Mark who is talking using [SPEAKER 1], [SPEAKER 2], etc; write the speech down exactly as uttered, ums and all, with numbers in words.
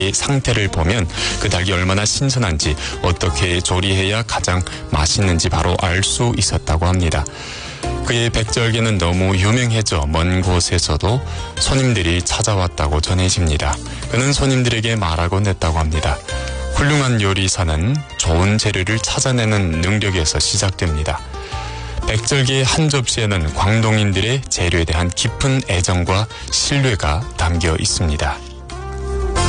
[SPEAKER 1] 상태를 보면 그 닭이 얼마나 신선한지, 어떻게 조리해야 가장 맛있는지 바로 알 수 있었다고 합니다. 그의 백절개는 너무 유명해져 먼 곳에서도 손님들이 찾아왔다고 전해집니다. 그는 손님들에게 말하곤 했다고 합니다. 훌륭한 요리사는 좋은 재료를 찾아내는 능력에서 시작됩니다. 백절개 한 접시에는 광동인들의 재료에 대한 깊은 애정과 신뢰가 담겨 있습니다.